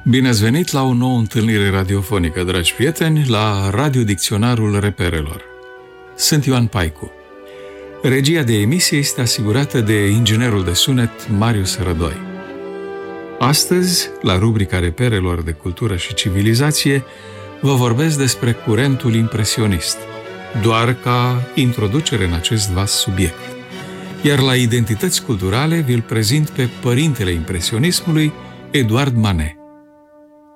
Bine ați venit la o nouă întâlnire radiofonică, dragi prieteni, la Radio Dicționarul Reperelor. Sunt Ioan Paicu. Regia de emisie este asigurată de inginerul de sunet Marius Rădoi. Astăzi, la rubrica Reperelor de cultură și civilizație, vă vorbesc despre curentul impresionist, doar ca introducere în acest vast subiect. Iar la identități culturale vi-l prezint pe părintele impresionismului, Eduard Manet.